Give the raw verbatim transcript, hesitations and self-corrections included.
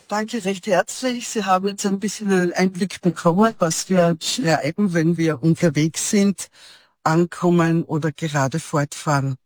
Danke recht herzlich. Sie haben jetzt ein bisschen einen Einblick bekommen, was wir schreiben, wenn wir unterwegs sind, ankommen oder gerade fortfahren.